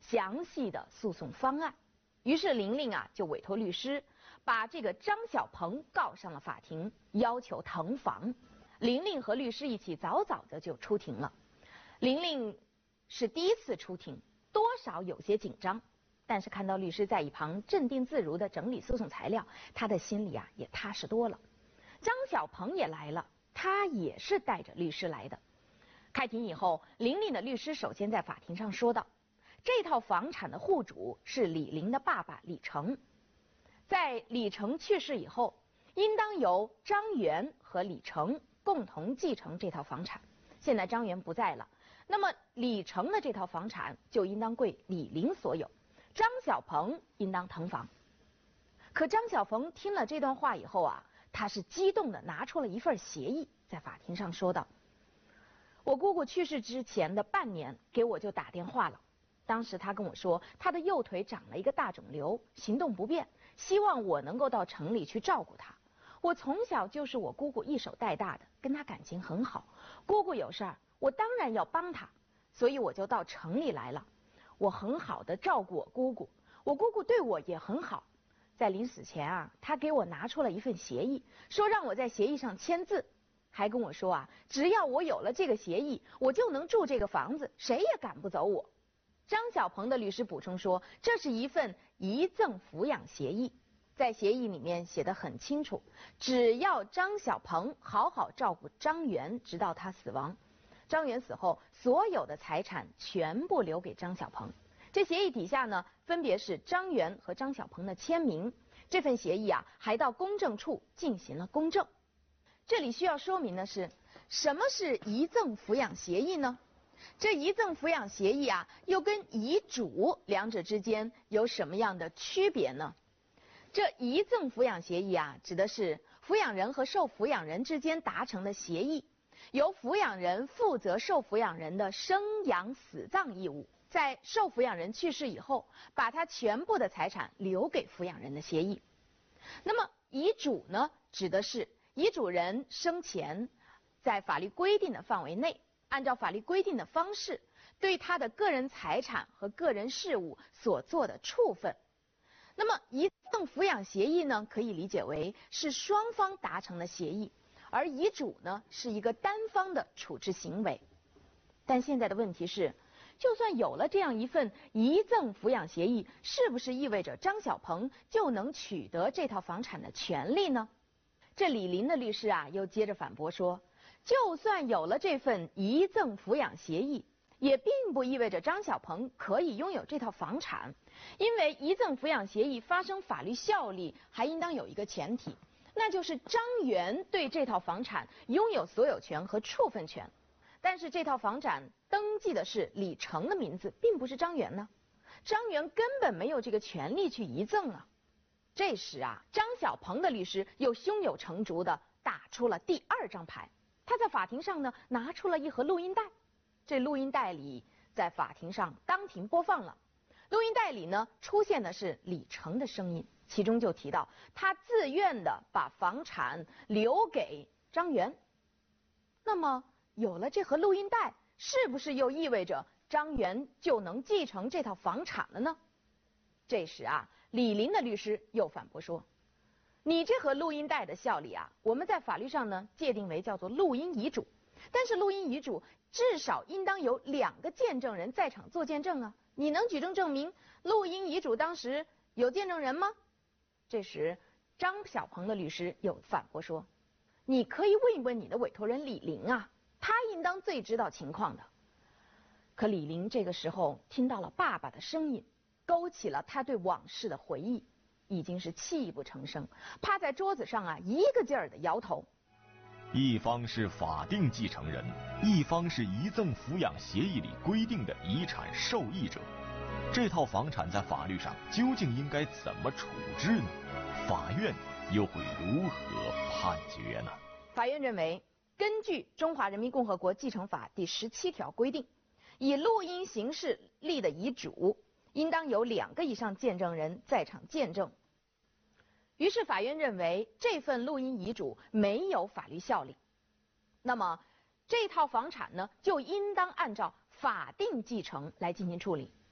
详细的诉讼方案。于是玲玲啊就委托律师把这个张小鹏告上了法庭，要求腾房。玲玲和律师一起早早的就出庭了。玲玲是第一次出庭，多少有些紧张，但是看到律师在一旁镇定自如的整理诉讼材料，她的心里啊也踏实多了。张小鹏也来了，他也是带着律师来的。开庭以后，玲玲的律师首先在法庭上说道，这套房产的户主是李玲的爸爸李成，在李成去世以后，应当由张元和李成共同继承这套房产。现在张元不在了，那么李成的这套房产就应当归李玲所有，张小鹏应当腾房。可张小鹏听了这段话以后啊，他是激动的拿出了一份协议，在法庭上说道，我姑姑去世之前的半年给我就打电话了，当时他跟我说他的右腿长了一个大肿瘤，行动不便，希望我能够到城里去照顾他。我从小就是我姑姑一手带大的，跟他感情很好，姑姑有事儿我当然要帮他，所以我就到城里来了。我很好的照顾我姑姑，我姑姑对我也很好。在临死前啊，他给我拿出了一份协议，说让我在协议上签字，还跟我说啊，只要我有了这个协议，我就能住这个房子，谁也赶不走我。张小鹏的律师补充说，这是一份遗赠抚养协议，在协议里面写得很清楚，只要张小鹏好好照顾张元直到他死亡，张元死后所有的财产全部留给张小鹏。这协议底下呢，分别是张元和张小鹏的签名。这份协议啊，还到公证处进行了公证。这里需要说明的是，什么是遗赠抚养协议呢？这遗赠抚养协议啊，又跟遗嘱两者之间有什么样的区别呢？这遗赠抚养协议啊，指的是抚养人和受抚养人之间达成的协议，由抚养人负责受抚养人的生养死葬义务，在受抚养人去世以后，把他全部的财产留给抚养人的协议。那么遗嘱呢，指的是遗嘱人生前在法律规定的范围内，按照法律规定的方式，对他的个人财产和个人事务所做的处分。那么遗赠抚养协议呢，可以理解为是双方达成的协议，而遗嘱呢是一个单方的处置行为。但现在的问题是，就算有了这样一份遗赠抚养协议，是不是意味着张小鹏就能取得这套房产的权利呢？这李林的律师啊又接着反驳说，就算有了这份遗赠抚养协议，也并不意味着张小鹏可以拥有这套房产，因为遗赠抚养协议发生法律效力还应当有一个前提，那就是张元对这套房产拥有所有权和处分权。但是这套房产登记的是李成的名字，并不是张元呢，张元根本没有这个权利去遗赠啊。这时啊，张小鹏的律师又胸有成竹的打出了第二张牌，他在法庭上呢拿出了一盒录音带，这录音带里在法庭上当庭播放了，录音带里呢出现的是李成的声音，其中就提到他自愿的把房产留给张元。那么有了这盒录音带，是不是又意味着张元就能继承这套房产了呢？这时啊，李林的律师又反驳说，你这盒录音带的效力啊，我们在法律上呢界定为叫做录音遗嘱，但是录音遗嘱至少应当有2个见证人在场做见证啊，你能举证证明录音遗嘱当时有见证人吗？这时张小鹏的律师又反驳说，你可以问一问你的委托人李林啊，他应当最知道情况的。可李林这个时候听到了爸爸的声音，勾起了他对往事的回忆，已经是泣不成声，趴在桌子上啊一个劲儿的摇头。 一方是法定继承人，一方是遗赠抚养协议里规定的遗产受益者，这套房产在法律上究竟应该怎么处置呢？法院又会如何判决呢？ 法院认为，根据《中华人民共和国继承法》第17条规定，以录音形式立的遗嘱应当有2个以上见证人在场见证。于是法院认为这份录音遗嘱没有法律效力，那么这套房产呢就应当按照法定继承来进行处理。